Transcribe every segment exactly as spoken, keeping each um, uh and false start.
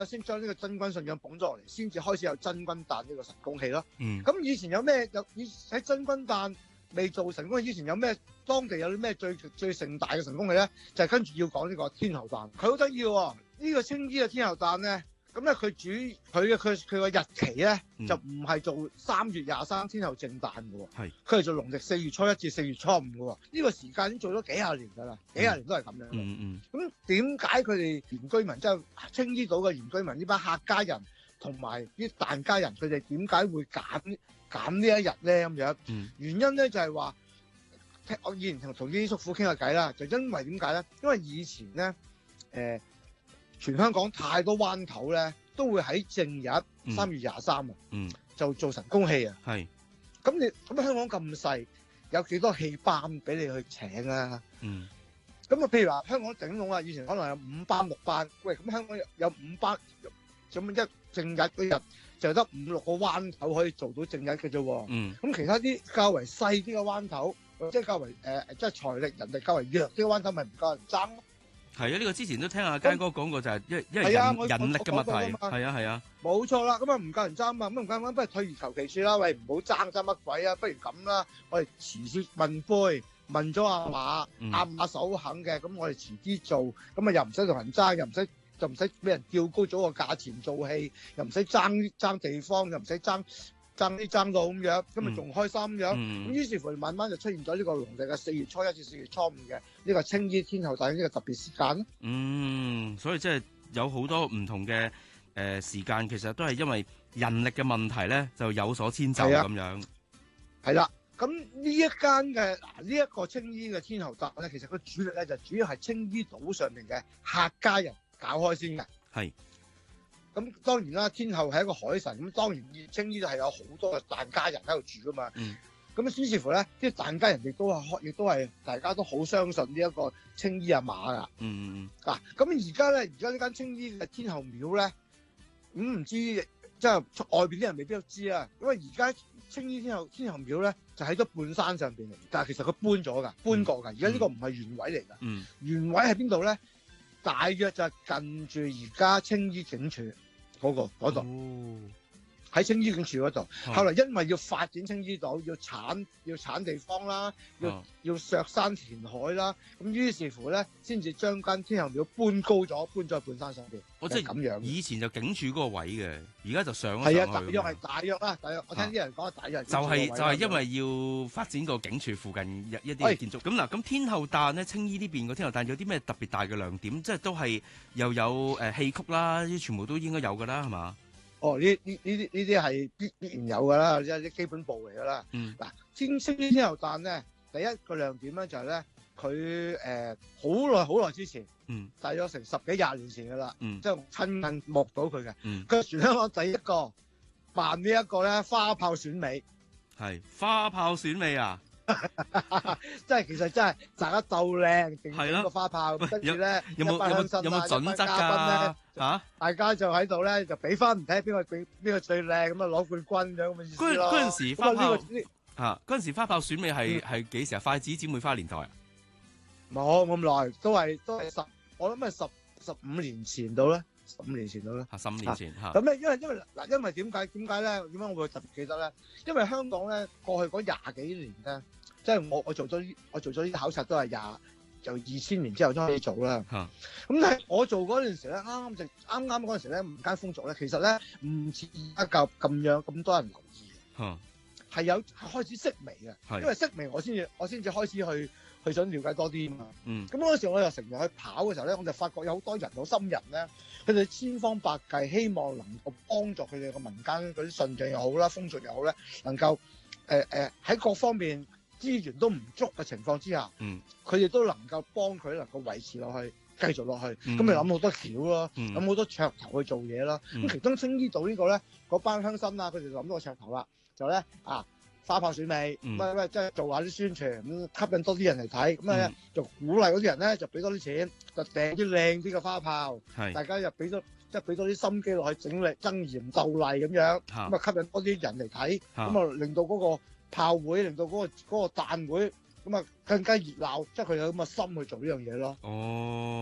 先將呢個真君信仰捧咗落嚟，先至開始有真君誕呢個神功戲咯。 嗯， 咁以前有咩有以喺真君誕未做神功戲之前有咩當地有啲咩最最盛大嘅神功戲咧？就係、是、跟住要講呢個天后誕，佢好得意喎。呢、這個青衣嘅天后誕咧，咁咧佢主佢嘅佢佢個日期咧、嗯、就唔係做三月廿三天后正誕嘅喎，係佢係做農曆四月初一至四月初五嘅喎。呢、這個時間已經做咗幾廿年㗎啦，幾廿年都係咁樣。 嗯嗯。 咁點解佢哋原居民即係青衣島嘅原居民呢班客家人同埋啲疍家人，佢哋點解會揀揀呢一日咧咁樣？嗯、原因咧就係、是、話，我以前同同啲叔父傾下偈啦，就因為點解咧？因為以前咧，誒、呃。全香港太多灣頭咧，都會喺正日三月廿三啊，嗯、就做神功戲啊。係，咁你咁香港咁細，有幾多戲班俾你去請啊？嗯，咁啊，譬如話香港頂籠啊，以前可能有五班六班，喂，咁香港有有五班，咁一正日嗰日就得五六個灣頭可以做到正日嘅啫。嗯，咁其他啲較為細啲嘅灣頭，或者較為誒、呃、即係財力人哋較為弱啲嘅灣頭，咪唔夠人爭咯。係啊，呢、這個之前都聽阿佳哥講過，就係因因為人、啊、人力嘅問題，係啊係啊， 冇錯啦。咁啊唔夠人爭啊嘛，咁唔夠人，不如退而求其次啦。喂，唔好爭爭乜鬼啊？不如咁啦，我哋遲啲問杯，問咗阿馬，嗯、阿馬手肯嘅，咁我哋遲啲做，咁啊又唔使同人爭，又唔使就唔使俾人叫高咗個價錢做戲，又唔使爭爭地方，又唔使爭。爭啲爭到咁樣，咁咪仲開心咁樣。咁、嗯、於是乎慢慢就出現咗呢個農曆嘅四月初一至四月初五嘅呢個青衣天后誕呢個特別時間。 嗯，所以即係有好多唔同嘅誒、呃、時間，其實都係因為人力嘅問題咧，就有所遷就咁樣。 係啦，咁呢一間嘅嗱呢一個青衣嘅天后誕咧，其實個主力咧就主要係青衣島上面嘅客家人搞開先嘅。係。咁當然啦，天后係一個海神，咁當然青衣就係有好多嘅疍家人喺度住噶嘛。嗯。咁於是乎咧，啲疍家人亦都係，亦都係大家都好相信呢一個青衣阿媽噶。嗯嗯嗯。嗱，咁而家咧，而家呢間青衣嘅天后廟咧，咁唔知即係外邊啲人未必都知啊。因為而家青衣天后天后廟咧，就喺咗半山上邊嚟，但係其實佢搬咗噶，搬過噶。而家呢個唔係原位嚟噶。嗯。原位喺邊度咧？大約就係近住而家青衣警署嗰、那個嗰度，喺、哦、青衣警署嗰度。後來因為要發展青衣島，要剷要剷地方啦，要、哦、要削山填海啦，咁於是乎咧，先至將間天后廟搬高咗，搬咗去半山上邊。我即係咁樣。以前就警署嗰個位嘅，而家就上咗上去。係啊，大約係大約啦，大約。我聽啲人講係大約。就係、是、就係、是、因為要發展個警署附近一一啲建築。咁嗱，咁天后誕咧，青衣呢邊個天后誕有啲咩特別大嘅亮點？即係都係又有誒戲曲啦，啲全部都應該有㗎啦，係嘛？哦，呢呢呢啲呢啲係必必然有㗎啦，即係啲基本步嚟㗎啦。嗯。嗱，青青衣天后誕咧，第一個亮點咧就係咧。佢誒好耐好耐之前，嗯，大約成十幾廿年前噶啦，嗯，即係親眼目睹佢嘅，嗯，佢係全香港第一個辦呢一個咧花炮選美，係花炮選美啊！即係其實真係大家鬥靚，定個花炮，跟住咧有冇有冇有冇準則㗎？嚇！大家就喺度咧就比分，睇下邊個比邊個最靚，咁啊攞冠軍咁嘅意思咯。嗰嗰陣時花炮嚇，嗰陣時花炮選美係係幾時啊？筷子姊妹花年代啊？冇咁耐，都係都係十，我諗係十十五年前到啦，十五年前到啦，十五年前嚇。咁咧，因為因為嗱，因為點解點解咧？點解我會特別記得咧？因為香港咧過去嗰廿幾年咧，即係我我做咗我做咗啲考察都係廿就二千年之後先可以做啦。嚇。咁但係我做嗰陣時咧，啱啱就啱啱嗰陣時咧，民間風俗咧，其實咧唔似而家咁咁樣咁多人留意。嚇。係有開始式微嘅，因為式微我先至我先至開始去。佢想了解多啲啊嘛，嗯，咁嗰時我又成日去跑嘅時候咧，我就發覺有好多人好心人咧，佢哋千方百計希望能夠幫助佢哋個民間嗰啲信仰又好啦，風俗又好咧，能夠誒誒喺各方面資源都唔足嘅情況之下，嗯，佢哋都能夠幫佢能夠維持落去，繼續落去，咁咪諗好多橋咯，諗、嗯、好多噱頭去做嘢啦。咁、嗯、其中青衣島呢個咧，嗰班鄉紳啊，佢哋諗到個噱頭啦，就咧啊。花炮選美，咁啊即係做下啲宣傳，咁吸引多啲人嚟睇，咁啊就鼓勵嗰啲人咧就俾多啲錢，就訂啲靚啲嘅花炮，大家又俾多即係俾多啲心機落去整嚟爭艷鬥麗咁樣，咁啊吸引多啲人嚟睇，咁啊令到嗰個炮會，令到嗰個嗰個誕會，咁啊更加熱鬧，即係佢有咁嘅心去做呢樣嘢咯。哦。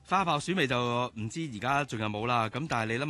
花豹鼠尾就唔知而家仲有冇啦。咁但係你諗